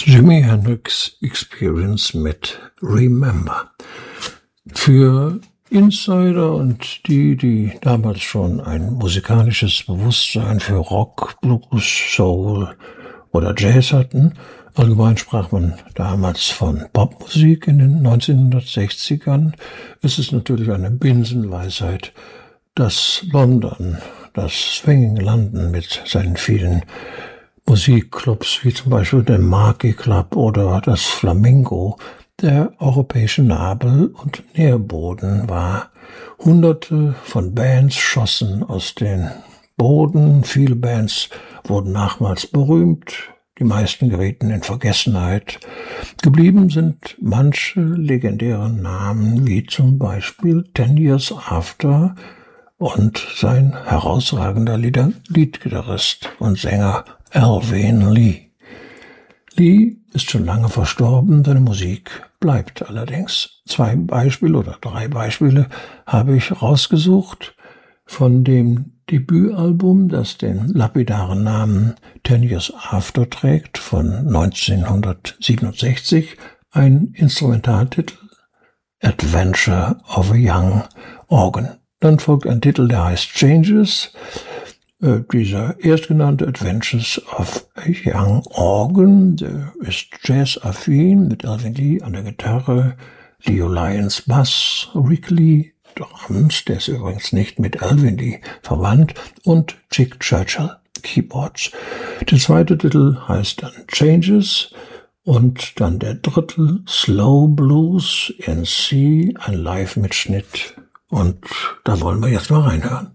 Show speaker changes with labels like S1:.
S1: Jimi Hendrix Experience mit Remember. Für Insider und die damals schon ein musikalisches Bewusstsein für Rock, Blues, Soul oder Jazz hatten. Allgemein sprach man damals von Popmusik in den 1960ern. Es ist natürlich eine Binsenweisheit, dass London, das Swinging London mit seinen vielen Musikclubs wie zum Beispiel der Marquee Club oder das Flamingo der europäische Nabel und Nährboden war. Hunderte von Bands schossen aus den Boden, viele Bands wurden nachmals berühmt, die meisten gerieten in Vergessenheit. Geblieben sind manche legendäre Namen, wie zum Beispiel 10 Years After und sein herausragender Leadgitarrist und Sänger Alvin Lee. Lee ist schon lange verstorben, seine Musik bleibt allerdings. 2 Beispiele oder 3 Beispiele habe ich rausgesucht von dem Debütalbum, das den lapidaren Namen 10 Years After trägt, von 1967, ein Instrumentaltitel, Adventure of a Young Organ. Dann folgt ein Titel, der heißt Changes. Dieser erstgenannte Adventures of a Young Organ, der ist Jazz-affin mit Alvin Lee an der Gitarre, Leo Lyons Bass, Rick Lee Drums, der ist übrigens nicht mit Alvin Lee verwandt, und Chick Churchill Keyboards. Der zweite Titel heißt dann Changes und dann der dritte Slow Blues in C, ein Live-Mitschnitt, und da wollen wir jetzt mal reinhören.